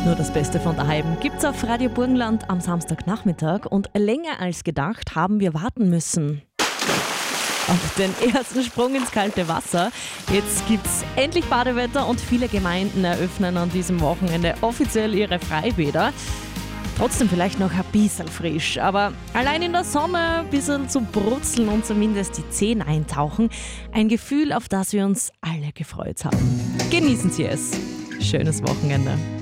Nur das Beste von daheim gibt's auf Radio Burgenland am Samstagnachmittag und länger als gedacht haben wir warten müssen auf den ersten Sprung ins kalte Wasser. Jetzt gibt's endlich Badewetter und viele Gemeinden eröffnen an diesem Wochenende offiziell ihre Freibäder. Trotzdem vielleicht noch ein bisschen frisch, aber allein in der Sonne ein bisschen zu brutzeln und zumindest die Zehen eintauchen. Ein Gefühl, auf das wir uns alle gefreut haben. Genießen Sie es. Schönes Wochenende.